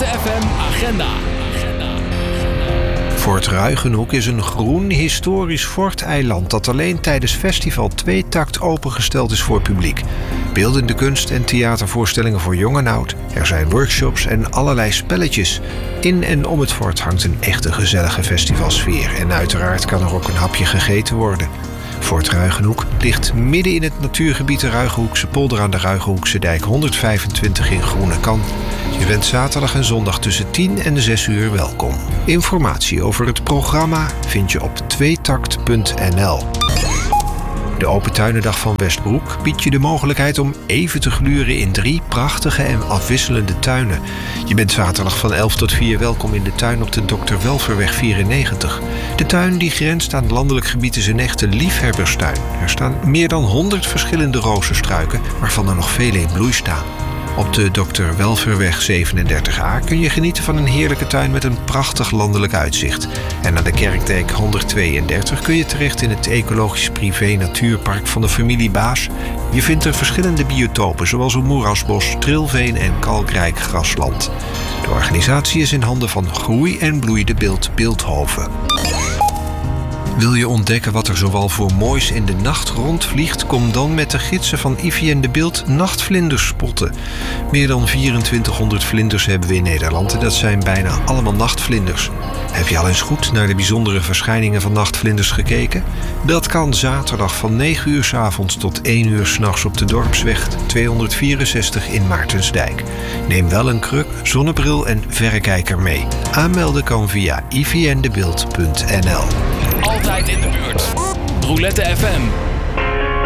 Roulette FM Agenda. Fort Ruigenhoek is een groen historisch forteiland dat alleen tijdens festival Tweetakt opengesteld is voor publiek. Beeldende kunst en theatervoorstellingen voor jong en oud. Er zijn workshops en allerlei spelletjes. In en om het fort hangt een echte gezellige festivalsfeer en uiteraard kan er ook een hapje gegeten worden. Fort Ruigenhoek ligt midden in het natuurgebied de Ruigenhoekse polder aan de Ruigenhoekse dijk 125 in Groenekan. Je bent zaterdag en zondag tussen 10 en 6 uur welkom. Informatie over het programma vind je op tweetakt.nl. De Open Tuinendag van Westbroek biedt je de mogelijkheid om even te gluren in 3 prachtige en afwisselende tuinen. Je bent zaterdag van 11 tot 4 welkom in de tuin op de Dr. Welverweg 94. De tuin die grenst aan landelijk gebied is een echte liefhebberstuin. Er staan meer dan 100 verschillende rozenstruiken, waarvan er nog vele in bloei staan. Op de Dr. Welverweg 37a kun je genieten van een heerlijke tuin met een prachtig landelijk uitzicht. En aan de Kerkdijk 132 kun je terecht in het ecologisch privé natuurpark van de familie Baas. Je vindt er verschillende biotopen zoals een moerasbos, trilveen en kalkrijk grasland. De organisatie is in handen van Groei en Bloei de Beeld Beeldhoven. Wil je ontdekken wat er zoal voor moois in de nacht rondvliegt? Kom dan met de gidsen van Ivy en de Beeld nachtvlinders spotten. Meer dan 2400 vlinders hebben we in Nederland en dat zijn bijna allemaal nachtvlinders. Heb je al eens goed naar de bijzondere verschijningen van nachtvlinders gekeken? Dat kan zaterdag van 9 uur 's avonds tot 1 uur 's nachts op de Dorpsweg 264 in Maartensdijk. Neem wel een kruk, zonnebril en verrekijker mee. Aanmelden kan via ivyendebeeld.nl. Altijd in de buurt. Roulette FM.